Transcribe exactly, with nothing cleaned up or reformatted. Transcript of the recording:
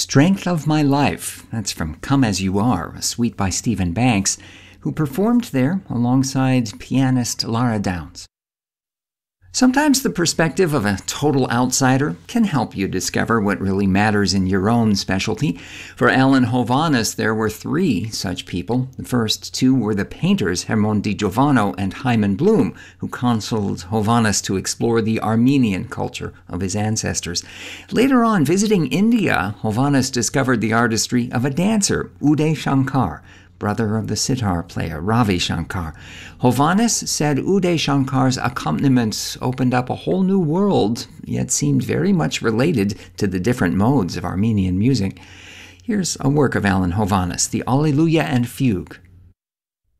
Strength of My Life. That's from Come As You Are, a suite by Stephen Banks, who performed there alongside pianist Lara Downs. Sometimes the perspective of a total outsider can help you discover what really matters in your own specialty. For Alan Hovhaness, there were three such people. The first two were the painters Hermon Di Giovanno and Hyman Bloom, who counseled Hovhaness to explore the Armenian culture of his ancestors. Later on, visiting India, Hovhaness discovered the artistry of a dancer, Uday Shankar, brother of the sitar player Ravi Shankar. Hovhaness said Uday Shankar's accompaniment opened up a whole new world, yet seemed very much related to the different modes of Armenian music. Here's a work of Alan Hovhaness, the Alleluia and Fugue.